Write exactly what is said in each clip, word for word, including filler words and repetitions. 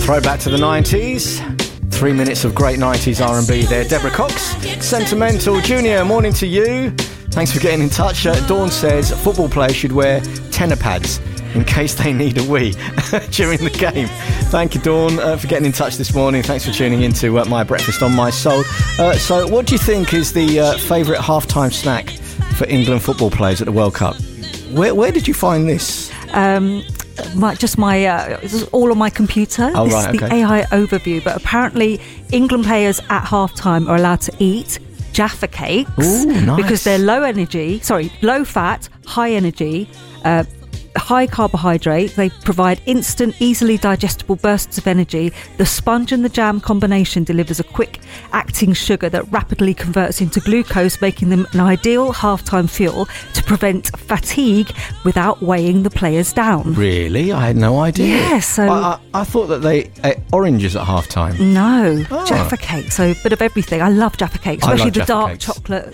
Throwback to the nineties. Three minutes of great nineties R and B there. Deborah Cox, Sentimental Junior, morning to you. Thanks for getting in touch. Uh, Dawn says football players should wear tenor pads in case they need a wee during the game. Thank you, Dawn, uh, for getting in touch this morning. Thanks for tuning in to uh, My Breakfast on My Soul. Uh, so what do you think is the uh, favourite half-time snack for England football players at the World Cup? Where, where did you find this? Um... My, just my uh, it's all on my computer. Oh, this right, is the okay. A I overview. But apparently, England players at halftime are allowed to eat Jaffa cakes. Ooh, nice. Because they're low energy, sorry, low fat, high energy, uh, high carbohydrate. They provide instant, easily digestible bursts of energy. The sponge and the jam combination delivers a quick acting sugar that rapidly converts into glucose, making them an ideal halftime fuel to prevent fatigue without weighing the players down. Really? I had no idea. Yeah, so... I, I, I thought that they ate oranges at half-time. No, Oh. Jaffa cake. So a bit of everything. I love Jaffa cakes, I especially love the Jaffa dark cakes. chocolate. Uh,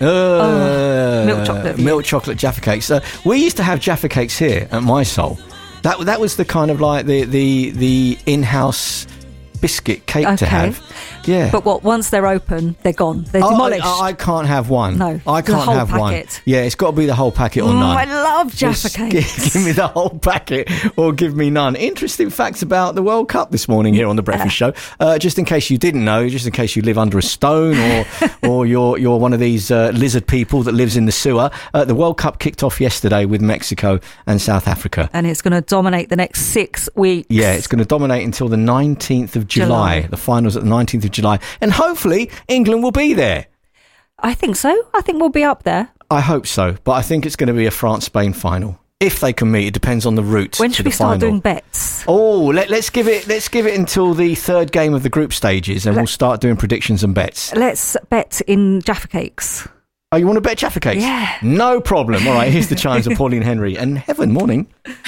Oh, milk chocolate. Milk chocolate Jaffa cakes. Uh, we used to have Jaffa cakes here at My Soul. That that was the kind of like the the, the in-house biscuit cake to Okay. have. Yeah. But what? Once they're open, they're gone. They're Oh, demolished. I, I can't have one. No, I the can't whole have one. packet. Yeah, it's got to be the whole packet or Mm, none. I love Jaffa Just cakes. Give, give me the whole packet or give me none. Interesting facts about the World Cup this morning here on The Breakfast Show. Uh, just in case you didn't know, just in case you live under a stone or or you're you're one of these uh, lizard people that lives in the sewer, uh, the World Cup kicked off yesterday with Mexico and South Africa. And it's going to dominate the next six weeks. Yeah, it's going to dominate until the nineteenth of July. July. The finals at the nineteenth of July. And hopefully England will be there. I think so. I think we'll be up there. I hope so, but I think it's going to be a France-Spain final. If they can meet, it depends on the route When to should the we start final. doing bets? Oh, let, let's give it. Let's give it until the third game of the group stages, and Let- we'll start doing predictions and bets. Let's bet in Jaffa cakes. Oh, you want to bet Jaffa cakes? Yeah. No problem. All right, here's the chimes of Pauline Henry and Heaven. Morning.